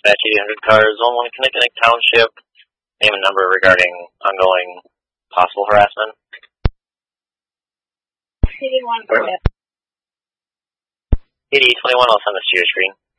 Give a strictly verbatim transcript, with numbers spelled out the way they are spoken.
dispatch eight hundred cars, zone one, Kinnickinnick Township. Name and number regarding ongoing possible harassment. eighty-one. eighty twenty-one, I'll send this to your screen.